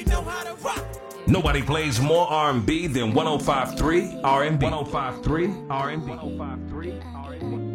you know how to rock. Nobody plays more R&B than 105.3 R&B. 105.3 R&B. 105.3 R&B.